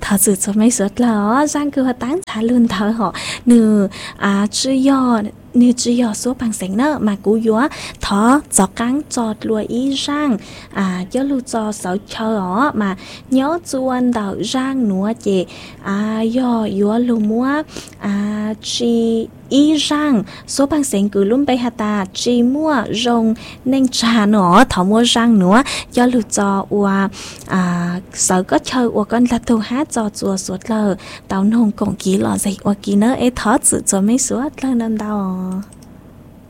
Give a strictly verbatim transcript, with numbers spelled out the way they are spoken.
thọ sự cho mấy suất là giang cứ tán trả luôn thọ họ nửa à chưa do nếu chỉ có số bằng sáng nữa mà cú gió thọ cho cắn cho lùa ý răng à cho lưu cho sáu chờ đó mà nhớ chuan đầu răng nữa chị à do gió lưu múa à chỉ ý răng số bằng sáng cứ luôn bay hạt ta chỉ mua rong nên trà nữa thọ mua răng nữa cho lưu cho qua à sáu có chờ qua con là thu hát cho chùa suốt lờ tao nông còn kỹ lọ dậy qua kỹ nữa ấy thọ sự cho mấy suốt lờ năm đầu